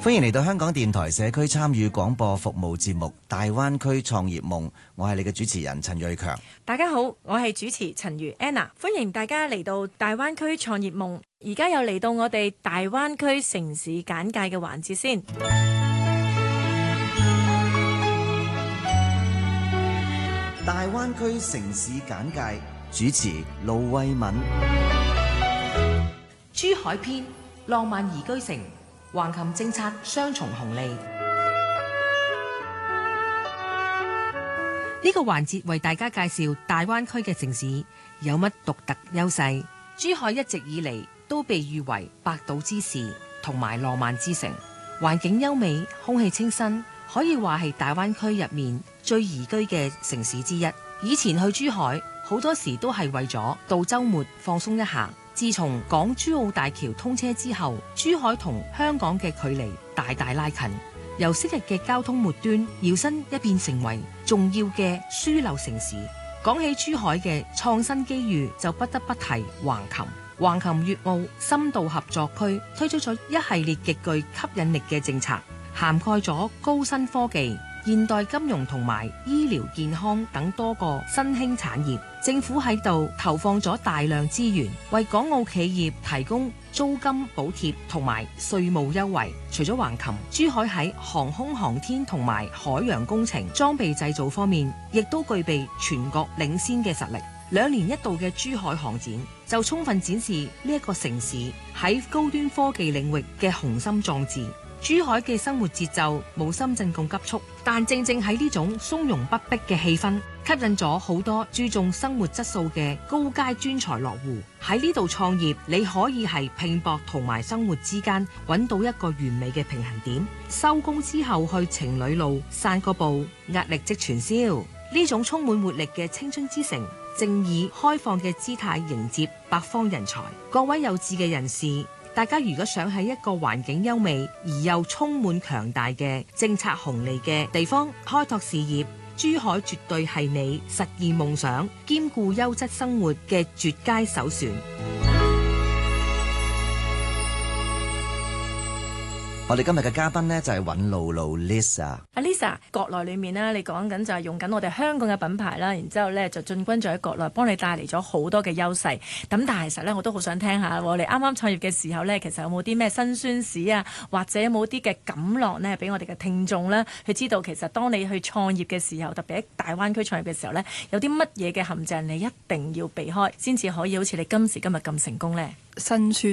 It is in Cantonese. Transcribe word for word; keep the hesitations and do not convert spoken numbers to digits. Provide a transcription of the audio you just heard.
歡迎嚟到香港電台社區參與廣播服務節目《大灣區創業夢》，我係你嘅主持人陳瑞強。 大家好，我係主持陳如 Anna， 歡迎大家嚟到大灣區創業夢。而家又嚟到我哋大灣區城市簡介嘅環節先。 大灣區城市簡介主持盧慧敏。 珠海篇，浪漫宜居城，橫琴政策雙重紅利。呢個環節為大家介紹大灣區嘅城市有乜獨特優勢。珠海一直以嚟都被譽為百島之市同埋浪漫之城，環境優美，空氣清新，可以話係大灣區入面最宜居嘅城市之一。以前去珠海好多時都係為咗到週末放鬆一下。自從港珠澳大橋通車之後，珠海同香港嘅距離大大拉近，由昔日嘅交通末端搖身一變成為重要嘅樞紐城市。講起珠海嘅創新機遇，就不得不提橫琴。橫琴粵澳深度合作區推出咗一系列極具吸引力嘅政策，涵蓋咗高新科技、現代金融同埋醫療健康等多個新興產業。政府喺度投放咗大量資源，為港澳企業提供租金補貼同埋稅務優惠。除咗橫琴，珠海喺航空航天同埋海洋工程裝備製造方面，亦都具備全國領先嘅實力。兩年一度嘅珠海航展就充分展示呢一個城市喺高端科技領域嘅雄心壯志。珠海嘅生活節奏冇深圳咁急促，但正正喺呢種從容不迫嘅氣氛，吸引咗好多注重生活質素嘅高階專才落戶。喺呢度創業，你可以係拼搏同埋生活之間揾到一個完美嘅平衡點。收工之後去情侶路散個步，壓力即全消。呢種充滿活力嘅青春之城，正以開放嘅姿態迎接北方人才。各位有志嘅人士，大家如果想喺一個環境優美而又充滿強大嘅政策紅利嘅地方開拓事業，珠海絕對係你實現夢想兼顧優質生活嘅絕佳首選。 我哋今日嘅嘉賓呢，就係尹露露 Lisa。 阿 Lisa， 國內裏面呢，你講緊就係用緊我哋香港嘅品牌啦，然之後呢就進軍咗喺國內，幫你帶嚟咗好多嘅優勢。咁但係其實呢，我都好想聽下，我哋啱啱創業嘅時候呢，其實有冇啲咩辛酸史啊，或者有冇啲嘅感樂呢，俾我哋嘅聽眾呢去知道，其實當你去創業嘅時候，特別喺大灣區創業嘅時候呢，有啲乜嘢嘅陷阱你一定要避開，先至可以好似你今時今日咁成功呢？ 辛酸